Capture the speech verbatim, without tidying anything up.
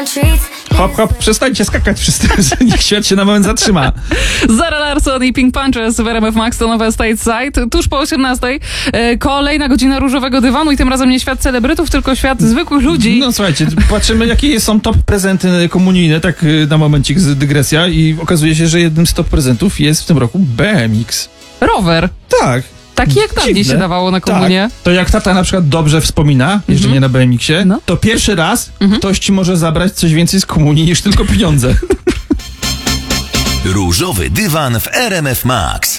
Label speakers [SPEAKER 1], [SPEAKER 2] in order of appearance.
[SPEAKER 1] Hop, hop, przestańcie skakać wszyscy, niech świat się na moment zatrzyma.
[SPEAKER 2] Zara Larsson i Pink Punches w R M F Max, to nowe Stateside. Tuż po osiemnastej e, kolejna godzina różowego dywanu i tym razem nie świat celebrytów, tylko świat zwykłych ludzi.
[SPEAKER 1] No słuchajcie, patrzymy jakie są top prezenty komunijne, tak na momencik z dygresja i okazuje się, że jednym z top prezentów jest w tym roku B M X.
[SPEAKER 2] Rower.
[SPEAKER 1] Tak.
[SPEAKER 2] Taki jak dawniej
[SPEAKER 1] Dziwne.
[SPEAKER 2] się dawało na komunię.
[SPEAKER 1] Tak. To jak tata na przykład dobrze wspomina, jeżdżenie na B M X-ie,
[SPEAKER 2] No.
[SPEAKER 1] to pierwszy raz ktoś ci może zabrać coś więcej z komunii niż tylko pieniądze.
[SPEAKER 3] Różowy dywan w R M F Max.